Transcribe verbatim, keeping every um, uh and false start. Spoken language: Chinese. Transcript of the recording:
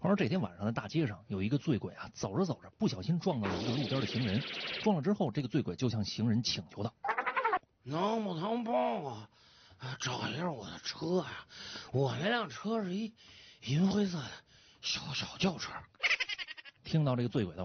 话说这天晚上的大街上，有一个醉鬼啊，走着走着不小心撞到了一个路边的行人。撞了之后，这个醉鬼就向行人请求道：“ 能不能帮我找一下我的车呀、啊？我那辆车是一银灰色的小小轿车。” 听到这个醉鬼的